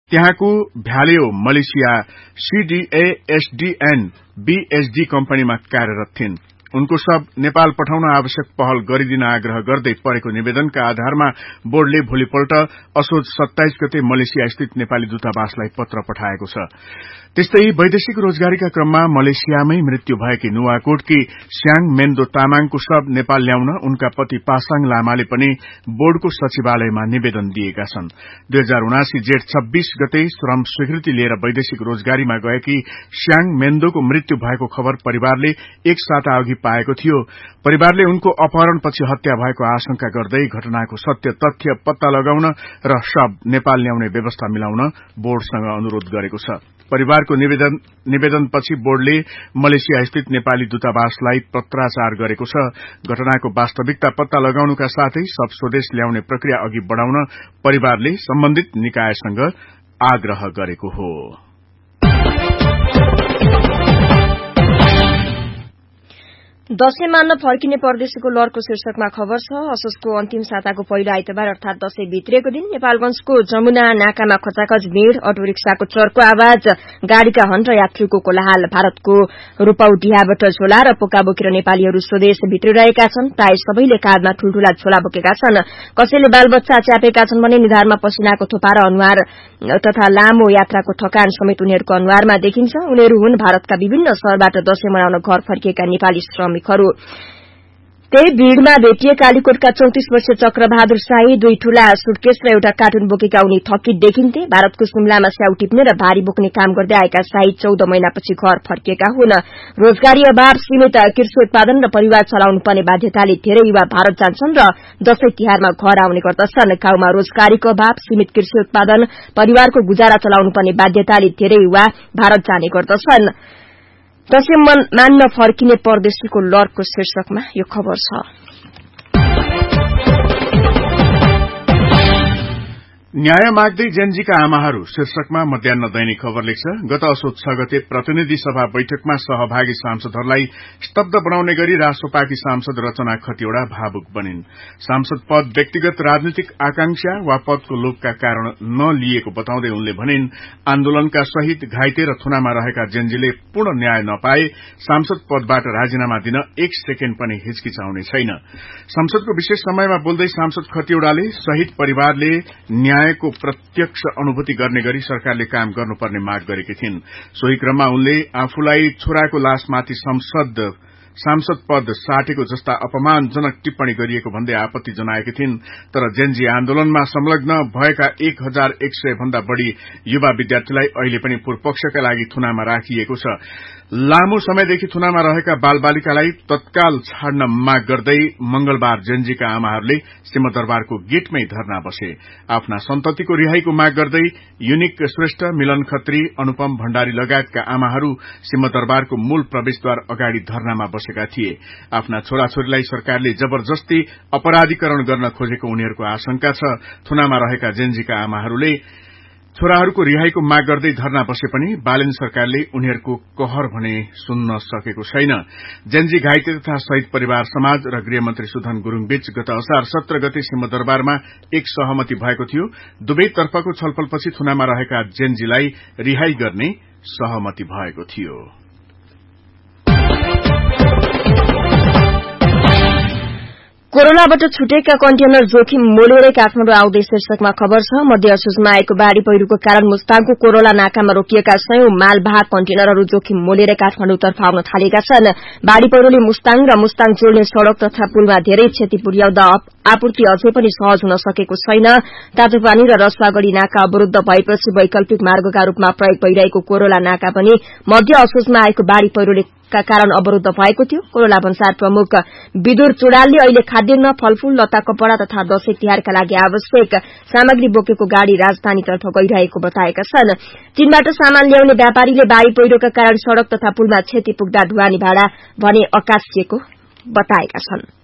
त्यहाँको भ्यालेओ Malaysia CDASDN BSD कम्पनीमा कार्यरत थिइन्। उनको शव नेपाल पठाउन आवश्यक पहल गरिदिन आग्रह गर्दै परेको निवेदनका आधारमा बोर्डले भोलिपल्ट असोज 27 गते मलेसिया स्थित नेपाली दूतावासलाई पत्र पठाएको छ। त्यस्तै वैदेशिक रोजगारीका क्रममा मलेसियामै मृत्यु भएकी नुवाकोटकी स्याङ मेन्दो तामाङको शव नेपाल ल्याउन उनका पति पासाङ लामाले पनि बोर्डको सचिवालयमा निवेदन दिएका छन्। 2079 जेठ 26 गते श्रम स्वीकृति लिएर वैदेशिक रोजगारीमा गएकी स्याङ मेन्दोको मृत्यु भएको खबर परिवारले एक साता अघि पाएको थियो। परिवारले उनको अपहरणपछि हत्या भएको आशंका गर्दै घटनाको सत्य तथ्य पत्ता लगाउन र शव नेपाल ल्याउने व्यवस्था मिलाउन बोर्डसँग अनुरोध गरेको छ। परिवारको निवेदनपछि बोर्डले मलेसिया स्थित नेपाली दूतावासलाई पत्राचार गरेको छ। घटनाको वास्तविकता पत्ता लगाउनुका साथै शव स्वदेश ल्याउने प्रक्रिया अघि बढ़ाउन परिवारले सम्बन्धित निकायसँग आग्रह गरेको हो। दशैं मान्न फर्किने परदेशीको लहरको शीर्षकमा खबर छ। असोजको अन्तिम साताको पहिलो आइतबार अर्थात दशैं भित्रिएको दिन नेपालगंजको जमुना नाकामा खचाखच भीड़, अटो रिक्साको चर्को आवाज, गाड़ीका हर्न र यात्रीको कोलाहल। भारतको रूपौटियाबाट झोला र पोका बोकेर नेपालीहरू स्वदेश भित्रिरहेका छन्। प्राय सबैले काँधमा ठूल्ठूला झोला बोकेका छन्। कसैले बालबच्चा च्यापेका छन् भने निधारमा पसिनाको थोपा र अनुहार तथा लामो यात्राको थकान समेत उनीहरूको अनुहारमा देखिन्छ। उनीहरू हुन् भारतका विभिन्न शहरबाट दशैं मनाउन घर फर्किएका नेपाली श्रमिकहरू। त्यही भीड़मा भेटिए कालीकोटका 34 वर्षीय चक्रबहादुर शाही, 2 ठूला सुटकेस र एउटा कार्टुन बोकेका उनी थकित देखिन्थे। भारतको सिमलामा स्याउ टिप्ने र भारी बोक्ने काम गर्दै आएका शाही 14 महिनापछि घर फर्किएका हुन्। रोजगारी अभाव, सीमित कृषि उत्पादन र परिवार चलाउनु पर्ने बाध्यताले धेरै युवा भारत जान्छन् र दशैं तिहारमा घर आउने गर्दछन्। गाउँमा रोजगारीको अभाव, सीमित कृषि उत्पादन, परिवारको गुजारा चलाउनु पर्ने बाध्यताले धेरै युवा भारत जाने गर्दछन्। दशैं मान्न फर्किने परदेशीको लहरको शीर्षकमा यो खबर छ। न्याय माग्दै जेनजीका आमाहरू शीर्षकमा मध्याह्न दैनिक खबर लेख्छ। गत असोज 6 गते प्रतिनिधि सभा बैठकमा सहभागी सांसदहरूलाई स्तब्ध बनाउने गरी राष्ट्रपाकी सांसद रचना खतिवड़ा भावुक बनिन्। सांसद पद व्यक्तिगत राजनीतिक आकांक्षा वा पदको लोभका कारण नलिएको बताउँदै उनले भनिन्, आन्दोलनका शहीद, घाइते र थुनामा रहेका जेनजीले पूर्ण न्याय नपाए सांसद पदबाट राजीनामा दिन 1 सेकेण्ड पनि हिचकिचाउने छैन। संसदको विशेष समयमा बोल्दै सांसद खतिवड़ाले शहीद परिवारले न्यायको प्रत्यक्ष अनुभूति गर्ने गरी सरकारले काम गर्नुपर्ने माग गरेकी थिइन्। सोही क्रममा उनले आफूलाई छोराको लासमाथि सांसद पद साटेको जस्ता अपमानजनक टिप्पणी गरिएको भन्दै आपत्ति जनाएकी थिइन्। तर जेनजी आन्दोलनमा संलग्न भएका 1100 भन्दा बढ़ी युवा विद्यार्थीलाई अहिले पनि पूर्वपक्षका लागि थुनामा राखिएको छ। लामो समयदेखि थुनामा रहेका बालबालिकालाई तत्काल छाड्न माग गर्दै मंगलबार जेनजीका आमाहरूले सिंहदरबारको गेटमै धरना बसे। आफ्ना सन्ततिको रिहाईको माग गर्दै युनिक श्रेष्ठ, मिलन खत्री, अनुपम भण्डारी लगायतका आमाहरू सिंहदरबारको मूल प्रवेशद्वार अगाडि धरनामा बसेका थिए। आफ्ना छोराछोरीलाई सरकारले जबरजस्ती अपराधीकरण गर्न खोजेको उनीहरूको आशंका छ। थुनामा रहेका जेनजीका आमाहरूले छोराहरूको रिहाईको माग गर्दै धरना बसे पनि बालेन सरकारले उनीहरूको कहर भने सुन्न सकेको छैन। जेनजी घाइते तथा शहीद परिवार समाज र गृहमन्त्री सुधन गुरूङबीच गत असार 17 गते सिंहदरबारमा एक सहमति भएको थियो। दुवै तर्फको छलफलपछि थुनामा रहेका जेनजीलाई रिहाई गर्ने सहमति भएको थियो। कोरोनाबाट छुटेका कन्टेनर जोखिम मोलेरै काठमाडौँ आउँदै शीर्षकमा खबर छ। मध्य असोजमा आएको बाढ़ी पहिरोको कारण मुस्ताङको कोरोला नाकामा रोकिएका 100 मालवाहक कन्टेनरहरू जोखिम मोलेरै काठमाडौँतर्फ आउन थालेका छन्। बाढ़ी पहिरोले मुस्ताङ र मुस्ताङ जोड्ने सड़क तथा पुलमा धेरै क्षति पुर्याउँदा आपूर्ति अझै पनि सहज हुन सकेको छैन। तातोपानी र रसुवागढ़ी नाका अवरूद्ध भएपछि वैकल्पिक मार्गका रूपमा प्रयोग भइरहेको कोरोला नाका पनि मध्य असोजमा आएको बाढ़ी पहिरोले का कारण अवरूद्ध भएको थियो। कोरोला भन्सार प्रमुख विदुर चुडालले अहिले खाद्यान्न, फलफूल, लत्ता, कपड़ा तथा दशैं तिहारका लागि आवश्यक सामग्री बोकेको गाड़ी राजधानीतर्फ गइरहेको बताएका छन्। चीनबाट सामान ल्याउने व्यापारीले बाढ़ी पहिरोका कारण सड़क तथा पुलमा क्षति पुग्दा ढुवानी भाडा भने अकासिएको बताएका छन्।